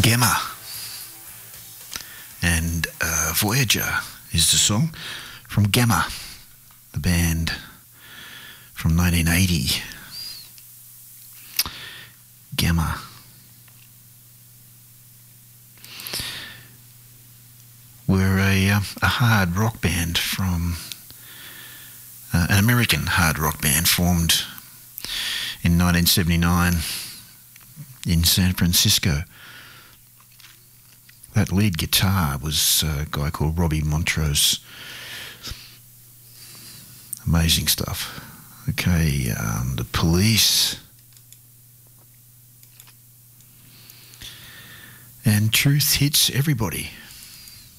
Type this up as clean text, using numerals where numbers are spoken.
Gemma. And Voyager is the song from Gemma, the band from 1980. Gemma. We're a hard rock band from an American hard rock band formed in 1979 in San Francisco. That lead guitar was a guy called Robbie Montrose. Amazing stuff. Okay, The Police. And Truth Hits Everybody.